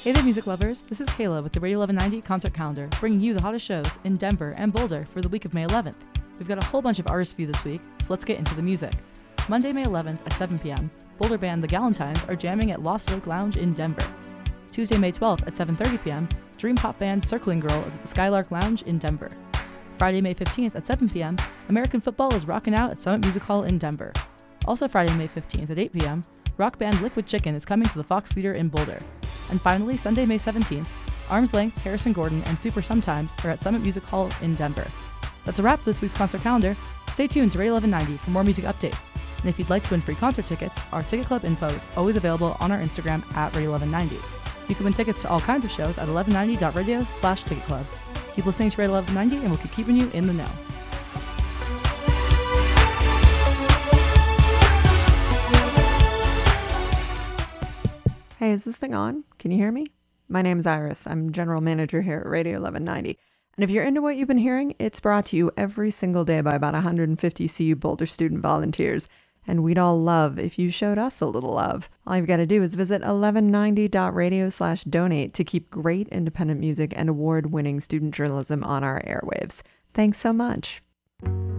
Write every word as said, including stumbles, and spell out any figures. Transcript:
Hey there, music lovers. This is Kayla with the Radio eleven ninety concert calendar, bringing you the hottest shows in Denver and Boulder for the week of May eleventh. We've got a whole bunch of artists for you this week, so let's get into the music. Monday, May eleventh at seven p.m., Boulder band The Galentines are jamming at Lost Lake Lounge in Denver. Tuesday, May twelfth at seven thirty p.m., dream pop band Circling Girl is at the Skylark Lounge in Denver. Friday, May fifteenth at seven p.m., American Football is rocking out at Summit Music Hall in Denver. Also Friday, May fifteenth at eight p.m., rock band Liquid Chicken is coming to the Fox Theater in Boulder. And finally, Sunday, May seventeenth, Arms Length, Harrison Gordon, and Super Sometimes are at Summit Music Hall in Denver. That's a wrap for this week's concert calendar. Stay tuned to Radio eleven ninety for more music updates. And if you'd like to win free concert tickets, our Ticket Club info is always available on our Instagram at Radio eleven ninety. You can win tickets to all kinds of shows at eleven ninety dot radio slash ticket club. Keep listening to Radio eleven ninety and we'll keep keeping you in the know. Hey, is this thing on? Can you hear me? My name's Iris. I'm general manager here at Radio eleven ninety. And if you're into what you've been hearing, it's brought to you every single day by about one hundred fifty C U Boulder student volunteers. And we'd all love if you showed us a little love. All you've got to do is visit eleven ninety dot radio slash donate to keep great independent music and award-winning student journalism on our airwaves. Thanks so much.